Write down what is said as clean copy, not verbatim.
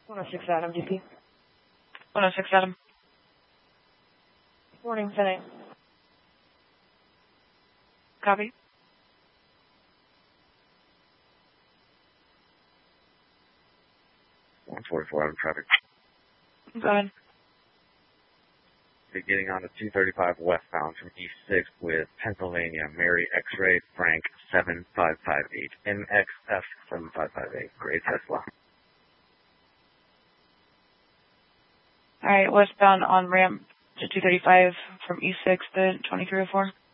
106 Adam, GP. 106 Adam. Morning, 10 8. Copy. Adam traffic. Go ahead. Be getting on to 235 westbound from East 6 with Pennsylvania, Mary X-Ray Frank 7558, MXF 7558, Gray Tesla. Alright, westbound on ramp to 235 from East 6 to 2304.